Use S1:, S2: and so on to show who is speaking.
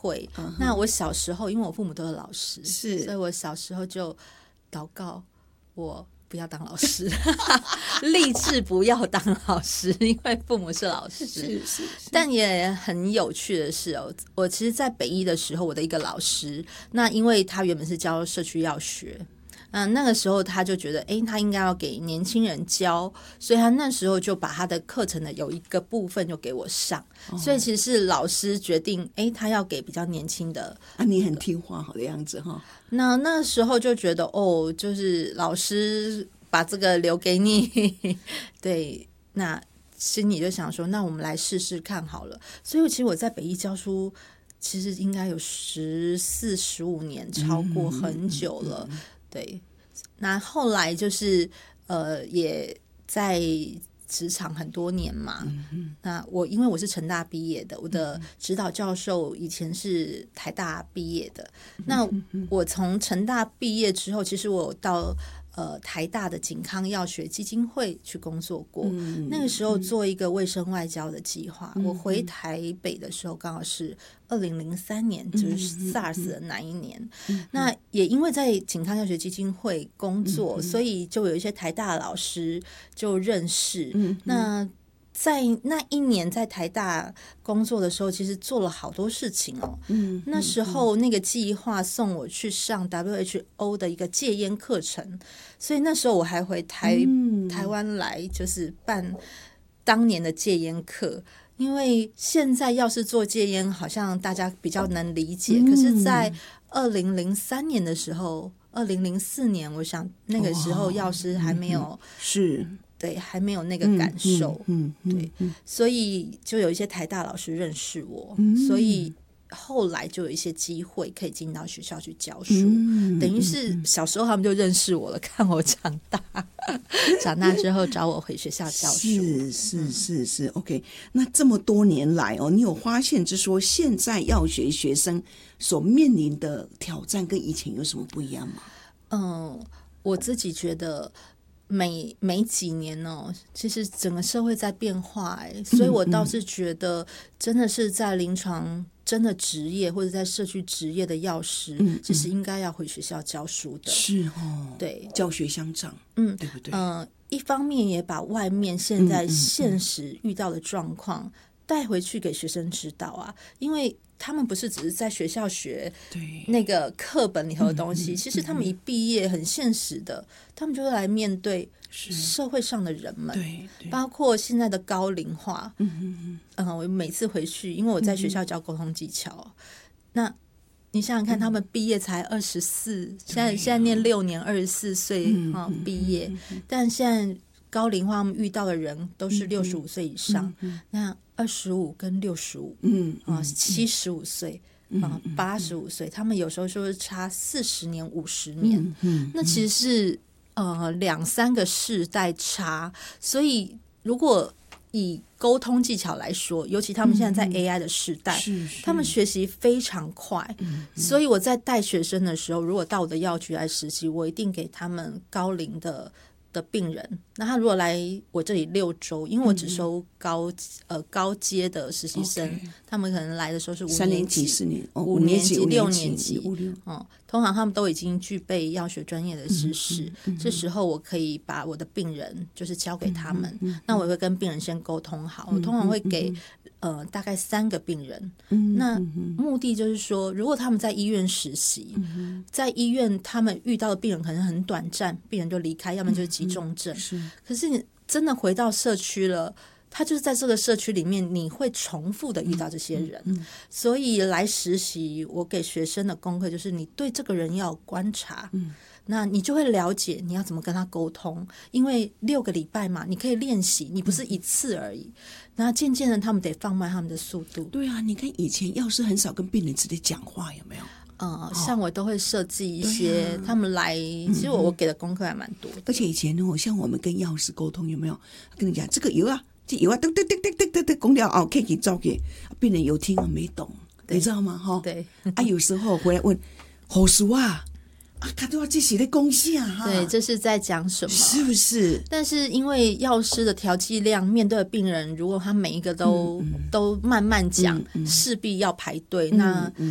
S1: 会。那我小时候因为我父母都是老师，
S2: 是，
S1: 所以我小时候就祷告我不要当老师立志不要当老师，因为父母是老师。
S2: 是。
S1: 但也很有趣的是我其实在北医的时候，我的一个老师，那因为他原本是教社区药学，那个时候他就觉得他应该要给年轻人教，所以他那时候就把他的课程的有一个部分就给我上，所以其实是老师决定他要给比较年轻的
S2: 你很听话好的样子哈。
S1: 那时候就觉得就是老师把这个留给你对，那心里就想说那我们来试试看好了。所以其实我在北医教书其实应该有14、15年，超过很久了。对，那后来就是也在职场很多年嘛。那因为我是成大毕业的，我的指导教授以前是台大毕业的。那我从成大毕业之后，其实我到台大的景康药学基金会去工作过。那个时候做一个卫生外交的计划。我回台北的时候刚好是2003年，就是 SARS 的那一年。那也因为在景康药学基金会工作，所以就有一些台大的老师就认识。那在那一年在台大工作的时候，其实做了好多事情那时候那个计划送我去上 WHO 的一个戒烟课程，所以那时候我还回台湾来，就是办当年的戒烟课。因为现在要是做戒烟好像大家比较能理解，可是在2003年的时候，2004年我想那个时候药师还没有
S2: 是
S1: 对，还没有那个感受。对，所以就有一些台大老师认识我，所以后来就有一些机会可以进到学校去教书。等于是小时候他们就认识我了，看我长大长大之后找我回学校教书。
S2: 是 OK。 那这么多年来你有发现就是说现在药学学生所面临的挑战跟以前有什么不一样吗？
S1: 我自己觉得每几年其实整个社会在变化所以我倒是觉得真的是在临床真的职业或者在社区职业的药师其实应该要回学校教书的。
S2: 是
S1: 对，
S2: 教学相长。对不对？
S1: 一方面也把外面现在现实遇到的状况带回去给学生知道啊，因为他们不是只是在学校学那个课本里头的东西，其实他们一毕业很现实的，他们就会来面对社会上的人们。
S2: 对，
S1: 包括现在的高龄化。我每次回去，因为我在学校教沟通技巧，那你想想看，他们毕业才24，现在念6年，24岁毕业，但现在高龄化他们遇到的人都是65岁以上，那25跟65，75岁85岁，他们有时候就是差40年50年，那其实是2-3个世代差。所以如果以沟通技巧来说，尤其他们现在在 AI 的时代，他们学习非常快，所以我在带学生的时候，如果到我的药局来实习，我一定给他们高龄的病人。那他如果来我这里6周，因为我只收高阶的实习生，他们可能来的时候是5年级、4年、5年级、6年级，通常他们都已经具备药学专业的知识。这时候我可以把我的病人就是交给他们，那我会跟病人先沟通好，我通常会给大概3个病人。那目的就是说，如果他们在医院实习，在医院他们遇到的病人可能很短暂，病人就离开，要么就是急重症。可是你真的回到社区了，他就是在这个社区里面，你会重复的遇到这些人。所以来实习，我给学生的功课就是你对这个人要有观察，那你就会了解你要怎么跟他沟通。因为6个礼拜嘛，你可以练习，你不是一次而已。那渐渐的他们得放慢他们的速度。
S2: 对啊，你看以前药师很少跟病人直接讲话，有没有？
S1: 像我都会设计一些他们来，其实我给的功课还蛮多的。
S2: 而且以前像我们跟药师沟通，有没有跟你讲这个油啊，这油啊，噔噔噔噔噔噔噔，讲了可以照给病人有听啊没懂，你知道吗？
S1: 对
S2: 有时候回来问护士啊，他都要这些的贡献哈。
S1: 对，这是在讲什么？
S2: 是不是？
S1: 但是因为药师的调剂量，面对的病人，如果他每一个都慢慢讲，势必要排队。那